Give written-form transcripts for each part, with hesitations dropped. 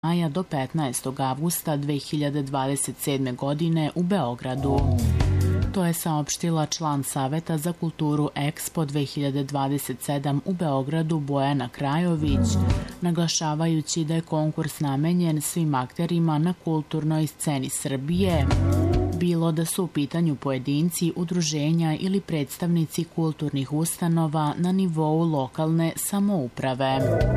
maja do 15. avgusta 2027. godine u Beogradu. To je saopštila član Saveta za kulturu Expo 2027 u Beogradu Bojana Krajović, naglašavajući da je konkurs namenjen svim akterima na kulturnoj sceni Srbije, bilo da su u pitanju pojedinci, udruženja ili predstavnici kulturnih ustanova na nivou lokalne samouprave.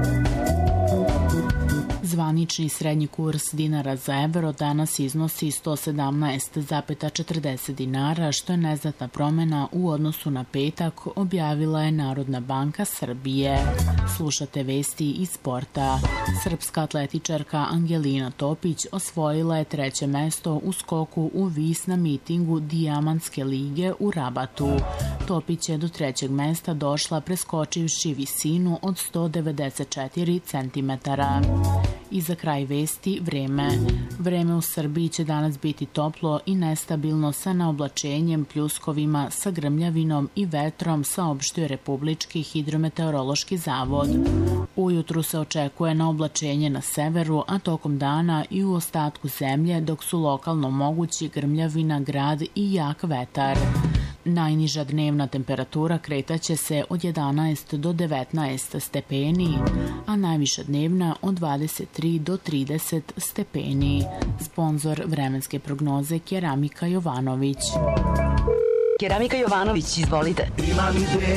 Zvanični srednji kurs dinara za evro danas iznosi 117,40 dinara, što je neznatna promena u odnosu na petak, objavila je Narodna banka Srbije. Slušate vesti iz sporta. Srpska atletičarka Angelina Topić osvojila je 3. mesto u skoku u vis na mitingu Dijamantske lige u Rabatu. Topić je do 3. mesta došla preskočivši visinu od 194 cm. I za kraj vesti vreme. Vreme u Srbiji će danas biti toplo i nestabilno sa naoblačenjem, pljuskovima, sa grmljavinom i vetrom, saopštio Republički hidrometeorološki zavod. Ujutru se očekuje naoblačenje na severu, a tokom dana i u ostatku zemlje, dok su lokalno mogući grmljavina, grad i jak vetar. Najniža dnevna temperatura kretaće se od 11 do 19 stepeni, a najviša dnevna od 23 do 30 stepeni. Sponzor vremenske prognoze Keramika Jovanović. Keramika Jovanović, izvolite.